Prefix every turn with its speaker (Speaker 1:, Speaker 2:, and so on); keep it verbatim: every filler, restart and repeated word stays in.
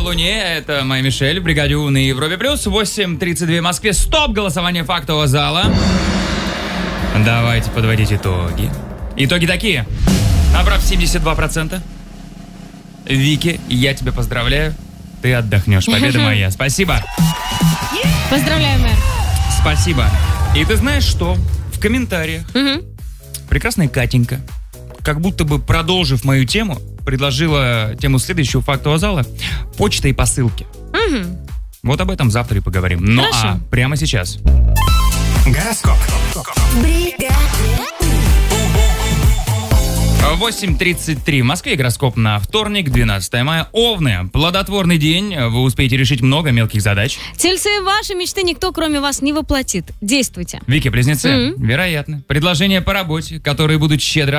Speaker 1: Луне. Это моя Мишель в бригаде У на Европе Плюс. восемь тридцать два в Москве. Стоп! Голосование фактового зала. Давайте подводить итоги. Итоги такие. Набрав семьдесят два процента. Вики, я тебя поздравляю. Ты отдохнешь. Победа моя. Спасибо.
Speaker 2: Поздравляю, мэр.
Speaker 1: Спасибо. И ты знаешь что? В комментариях
Speaker 2: Угу.
Speaker 1: прекрасная Катенька, как будто бы продолжив мою тему, предложила тему следующего фактового зала: почта и посылки.
Speaker 2: Угу.
Speaker 1: Вот об этом завтра и поговорим. Ну
Speaker 2: Хорошо.
Speaker 1: а прямо сейчас.
Speaker 3: Гороскоп.
Speaker 1: восемь тридцать три в Москве. Гороскоп на вторник, двенадцатое мая. Овны. Плодотворный день. Вы успеете решить много мелких задач.
Speaker 2: Тельцы, ваши мечты никто, кроме вас, не воплотит. Действуйте.
Speaker 1: Вики, близнецы.
Speaker 2: Мгм.
Speaker 1: Вероятно. Предложения по работе, которые будут щедро